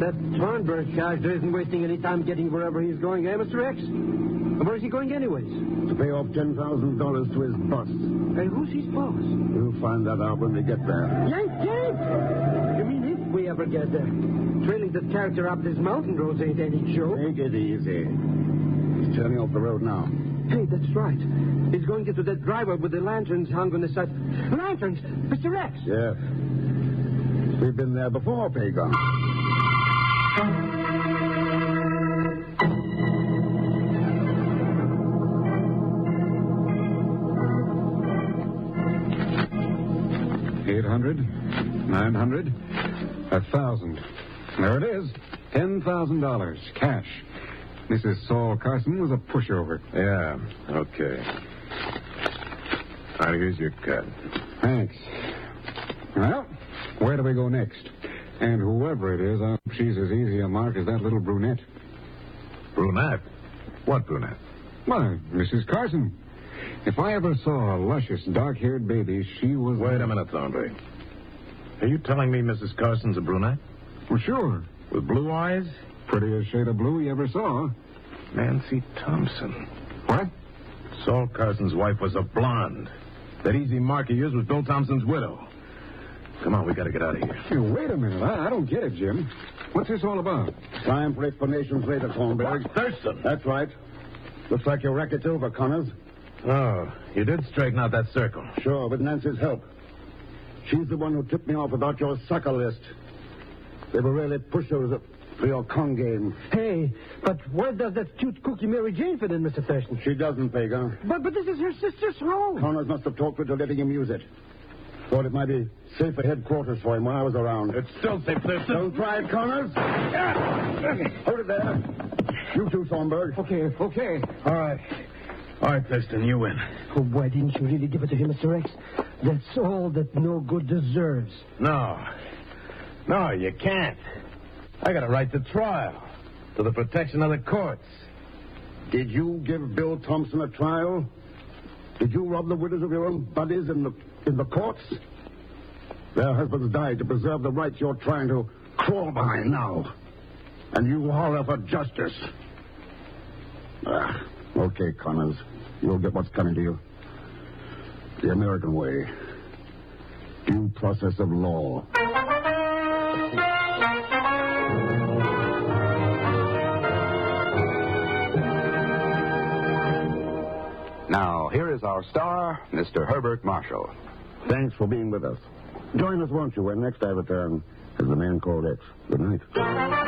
That Thornburg character isn't wasting any time getting wherever he's going, eh, Mr. X? Where is he going anyways? To pay off $10,000 to his boss. And who's his boss? We'll find that out when we get there. Yank! You mean if we ever get there? Trailing that character up this mountain road ain't any joke. Take it easy. He's turning off the road now. Hey, that's right. He's going into that driveway with the lanterns hung on the side. Lanterns! Mr. X! Yes. We've been there before, Pagon. $800, $900, $1,000. There it is. $10,000 cash. Mrs. Saul Carson was a pushover. Yeah, okay. All right, here's your cut. Thanks. Well, where do we go next? And whoever it is, I hope she's as easy a mark as that little brunette. Brunette? What brunette? Why, Mrs. Carson. If I ever saw a luscious, dark-haired baby, she was... Wait a minute, Thornbury. Are you telling me Mrs. Carson's a brunette? Well, sure. With blue eyes? Prettiest shade of blue you ever saw. Nancy Thompson. What? Saul Carson's wife was a blonde. That easy mark he used was Bill Thompson's widow. Come on, we got to get out of here. Hey, wait a minute. I don't get it, Jim. What's this all about? Time for explanations later, Thornberg. Thurston! That's right. Looks like your racket's over, Connors. Oh, you did straighten out that circle. Sure, with Nancy's help. She's the one who tipped me off about your sucker list. They were really pushers for your con game. Hey, but where does that cute cookie Mary Jane fit in, Mr. Thurston? She doesn't, Pagan. But this is her sister's home. Connors must have talked her to letting him use it. Thought it might be safer headquarters for him when I was around. It's still safe, Thurston. Don't try it, Connors. Hold it there. You too, Thornburg. Okay. All right, Thurston, you win. Oh, why didn't you really give it to him, Mr. X? That's all that no good deserves. No, you can't. I got a right to trial, to the protection of the courts. Did you give Bill Thompson a trial? Did you rob the widows of your own buddies in the courts? Their husbands died to preserve the rights you're trying to crawl behind now. And you holler for justice. Okay, Connors. You'll get what's coming to you. The American way. Due process of law. Now, here is our star, Mr. Herbert Marshall. Thanks for being with us. Join us, won't you, when next I return as the Man Called X. Good night.